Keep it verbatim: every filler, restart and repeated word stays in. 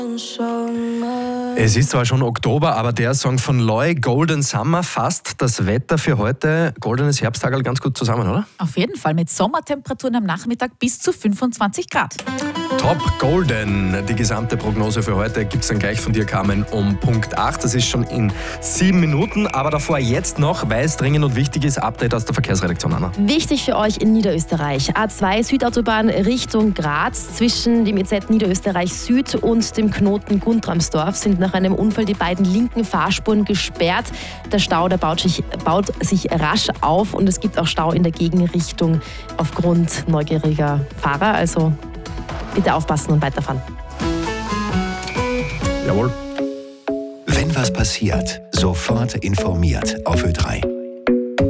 Es ist zwar schon Oktober, aber der Song von Loy, Golden Summer, fasst das Wetter für heute, goldenes Herbsttag, ganz gut zusammen, oder? Auf jeden Fall mit Sommertemperaturen am Nachmittag bis zu fünfundzwanzig Grad. Top Golden. Die gesamte Prognose für heute gibt es dann gleich von dir, Carmen, um Punkt acht. Das ist schon in sieben Minuten, aber davor jetzt noch, weil es dringend und wichtig ist, Update aus der Verkehrsredaktion, Anna. Wichtig für euch in Niederösterreich. A zwei Südautobahn Richtung Graz. Zwischen dem E Z Niederösterreich Süd und dem Knoten Guntramsdorf sind nach einem Unfall die beiden linken Fahrspuren gesperrt. Der Stau, der baut sich, baut sich rasch auf und es gibt auch Stau in der Gegenrichtung aufgrund neugieriger Fahrer. Also bitte aufpassen und weiterfahren. Jawohl. Wenn was passiert, sofort informiert auf Ö drei.